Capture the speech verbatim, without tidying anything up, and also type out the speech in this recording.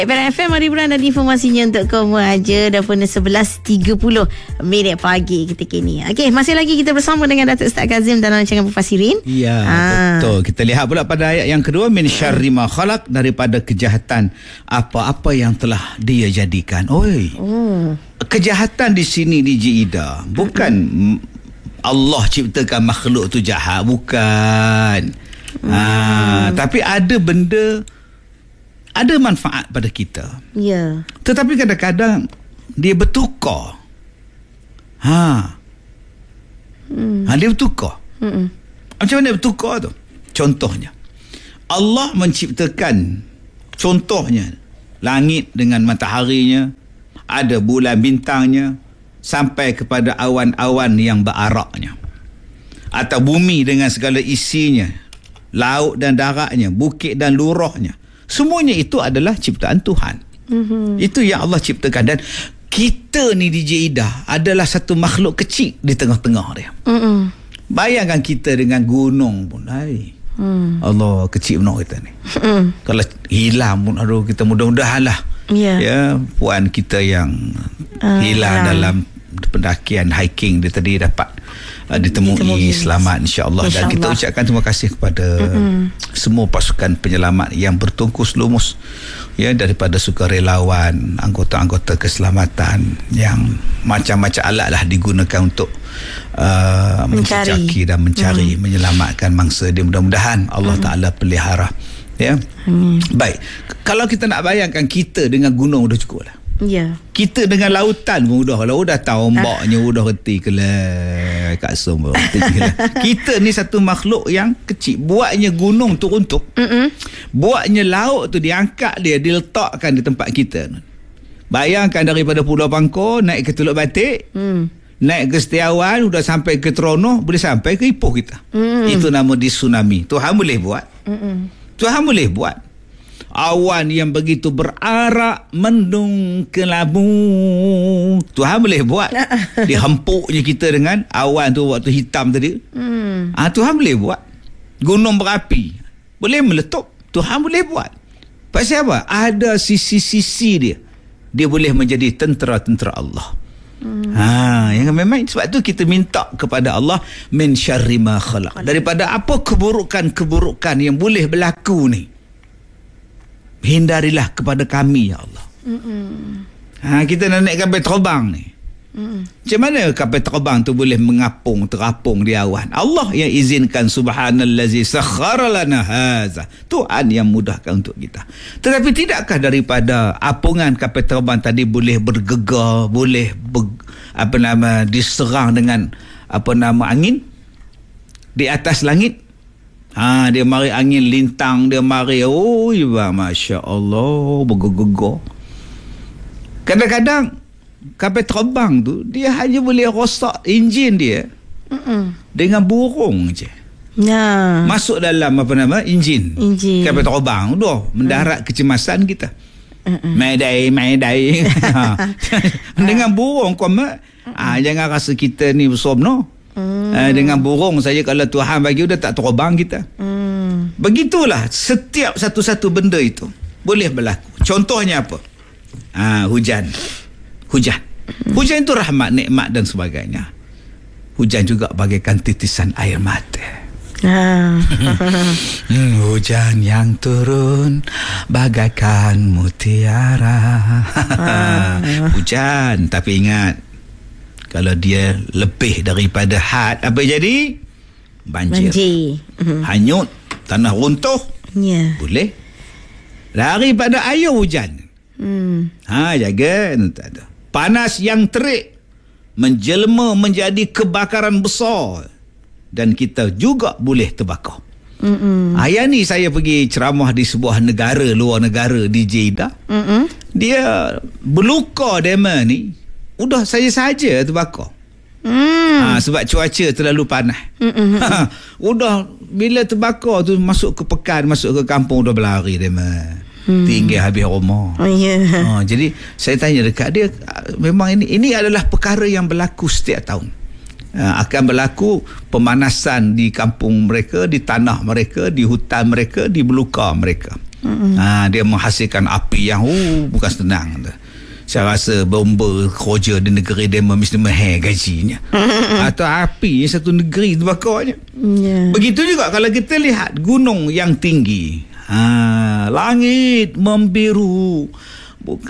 F M Mari Bulan dan informasinya untuk kamu aja. Dah pun sebelas tiga puluh minit pagi ketika ini. Okey, masih lagi kita bersama dengan Datuk Ustaz Kazim dalam rancangan Mufassirin. Ya, ha. betul. Kita lihat pula pada ayat yang kedua, min syarri ma khalaq, daripada kejahatan apa-apa yang telah dia jadikan. Oi. Oh. Kejahatan di sini di Ida bukan hmm. Allah ciptakan makhluk tu jahat, bukan. Hmm. Ha, tapi ada benda, ada manfaat pada kita. Ya. Tetapi kadang-kadang dia bertukar. Ha. Hmm. Ha, dia bertukar. Hmm. Macam mana bertukar tu? Contohnya, Allah menciptakan, contohnya, langit dengan mataharinya, ada bulan bintangnya, sampai kepada awan-awan yang beraraknya, atau bumi dengan segala isinya, laut dan daratnya, bukit dan lurahnya. Semuanya itu adalah ciptaan Tuhan. Mm-hmm. Itu yang Allah ciptakan. Dan kita ni di Jeddah adalah satu makhluk kecil di tengah-tengah dia. Mm-hmm. Bayangkan kita dengan gunung pun. Hai. Mm. Allah, kecil benar kita ni. Mm. Kalau hilang pun, aduh, kita mudah-mudahan lah. Yeah. Ya, puan kita yang uh, hilang yeah. dalam pendakian hiking dia tadi dapat uh, ditemui, ditemui selamat insya-Allah. Insya dan kita ucapkan terima kasih kepada mm-hmm. semua pasukan penyelamat yang bertungkus lumus, ya, daripada sukarelawan, anggota-anggota keselamatan yang macam-macam alat lah digunakan untuk uh, mencari dan mencari mm-hmm. menyelamatkan mangsa dia. Mudah-mudahan Allah mm-hmm. Taala pelihara. Ya. Hmm. Baik. Kalau kita nak bayangkan kita dengan gunung dah cukup lah. Ya. Kita dengan lautan pun dah lah. Udah tahu ombaknya, udah reti ke lah. Kat sumber. Kita ni satu makhluk yang kecil. Buatnya gunung tu runtuh. Mm-mm. Buatnya laut tu diangkat dia, diletakkan di tempat kita. Bayangkan daripada Pulau Pangkor naik ke Teluk Batik. Mm. Naik ke Setiawan, udah sampai ke Teronoh, boleh sampai ke Ipoh kita. Mm. Itu nama di tsunami. Tuhan boleh buat. Mm-mm. Tuhan boleh buat awan yang begitu berarak mendung kelabu. Tuhan boleh buat dihempuknya kita dengan awan tu waktu hitam tadi. Hmm. Ah, Tuhan boleh buat gunung berapi, boleh meletup. Tuhan boleh buat. Pasal apa? Ada sisi-sisi dia. Dia boleh menjadi tentera-tentera Allah. Hmm. Ha, yang memang sebab tu kita minta kepada Allah min syarri ma khalaq, daripada apa keburukan-keburukan yang boleh berlaku ni, hindarilah kepada kami ya Allah. Mm-mm. Ha, kita nak naik kapal terbang ni. Mm. Macam mana kapal terbang tu boleh mengapung, terapung di awan? Allah yang izinkan. Subhanallazi sakhkhara lana hadza. Tuhan yang mudahkan untuk kita. Tetapi tidakkah daripada apungan kapal terbang tadi boleh bergegar, boleh ber, apa nama diserang dengan apa nama angin di atas langit? Ha, dia mari angin lintang, dia mari, oh ya, masya-Allah, bergegar. Kadang-kadang kapal terbang tu dia hanya boleh rosak enjin dia Mm-mm. dengan burung je. Nah. Masuk dalam apa nama enjin, enjin. kapal terbang dah mendarat mm. kecemasan kita. Mayday, mayday. Dengan burung kau mak, ah, jangan rasa kita ni bersobno. Mm. Ah, dengan burung saja kalau Tuhan bagi udah tak terbang kita. Mm. Begitulah setiap satu-satu benda itu boleh berlaku. Contohnya apa? Ah, hujan. Hujan. Hujan itu rahmat, nikmat dan sebagainya. Hujan juga bagaikan titisan air mata. Ah. Hujan yang turun bagaikan mutiara. Ah. Hujan, tapi ingat, kalau dia lebih daripada had, apa jadi? Banjir. Banjir. Hanyut, tanah runtuh. Yeah. Boleh. Daripada air hujan. Hmm. Ha, jaga, tak ada. Panas yang terik menjelma menjadi kebakaran besar dan kita juga boleh terbakar. Mm-mm. Ayah ni saya pergi ceramah di sebuah negara, luar negara di Jeddah. Mm-mm. Dia berluka dema ni udah saja-saja terbakar. Mm. Ha, sebab cuaca terlalu panas. Ha, udah bila terbakar tu masuk ke pekan, masuk ke kampung udah berlari dema. Hmm. Tinggi habis rumah. Oh, yeah. ha, jadi saya tanya dekat dia, memang ini ini adalah perkara yang berlaku setiap tahun. Ha, akan berlaku pemanasan di kampung mereka, di tanah mereka, di hutan mereka, di belukar mereka. Mm-hmm. Ha, dia menghasilkan api yang uh, bukan senang tu. Saya rasa bomba kerja di negeri dia mesti mahal gajinya. Atau api satu negeri terbakarnya. Yeah. Begitu juga kalau kita lihat gunung yang tinggi. Ha, langit membiru. Bukan